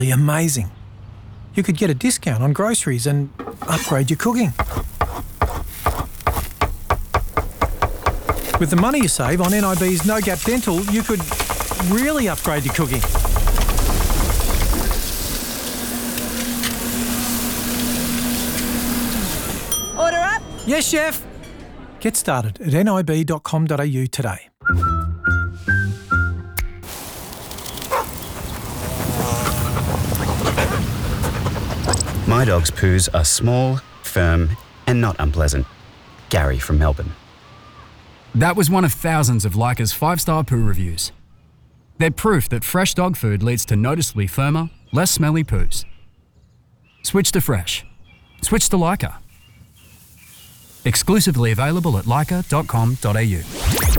amazing. You could get a discount on groceries and upgrade your cooking. With the money you save on NIB's No Gap Dental, you could really upgrade your cooking. Order up? Yes, chef. Get started at nib.com.au today. My dog's poos are small, firm, and not unpleasant. Gary from Melbourne. That was one of thousands of Leica's 5-star poo reviews. They're proof that fresh dog food leads to noticeably firmer, less smelly poos. Switch to fresh. Switch to Leica. Exclusively available at leica.com.au.